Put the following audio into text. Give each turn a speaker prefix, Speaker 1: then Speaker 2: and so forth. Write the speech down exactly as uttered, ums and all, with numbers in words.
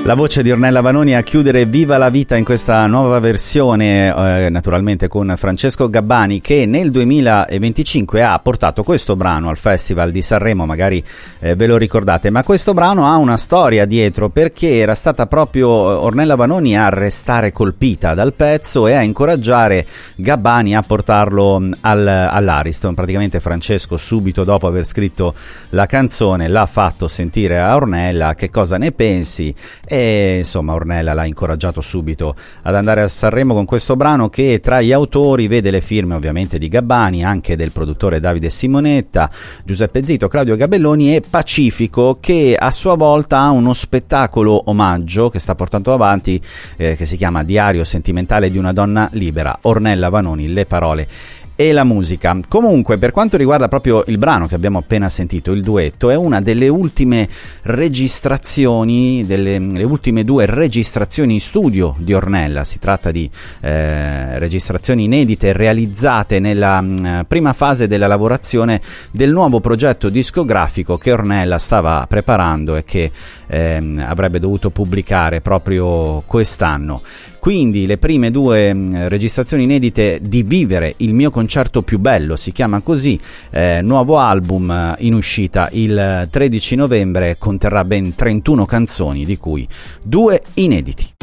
Speaker 1: La voce di Ornella Vanoni a chiudere Viva la vita in questa nuova versione, eh, naturalmente con Francesco Gabbani, che nel duemilaventicinque ha portato questo brano al Festival di Sanremo, magari eh, ve lo ricordate, ma questo brano ha una storia dietro, perché era stata proprio Ornella Vanoni a restare colpita dal pezzo e a incoraggiare Gabbani a portarlo al, all'Ariston. Praticamente Francesco, subito dopo aver scritto la canzone, l'ha fatto sentire a Ornella. Che cosa ne pensi? E insomma Ornella l'ha incoraggiato subito ad andare a Sanremo con questo brano, che tra gli autori vede le firme ovviamente di Gabbani, anche del produttore Davide Simonetta, Giuseppe Zito, Claudio Gabelloni e Pacifico, che a sua volta ha uno spettacolo omaggio che sta portando avanti, eh, che si chiama Diario sentimentale di una donna libera. Ornella Vanoni, le parole e la musica. Comunque, per quanto riguarda proprio il brano che abbiamo appena sentito, il duetto, è una delle ultime registrazioni, delle le ultime due registrazioni in studio di Ornella. Si tratta di eh, registrazioni inedite realizzate nella mh, prima fase della lavorazione del nuovo progetto discografico che Ornella stava preparando e che eh, avrebbe dovuto pubblicare proprio quest'anno. Quindi le prime due mh, registrazioni inedite di Vivere il mio concerto più bello, si chiama così, eh, nuovo album eh, in uscita il tredici novembre, conterrà ben trentuno canzoni, di cui due inediti.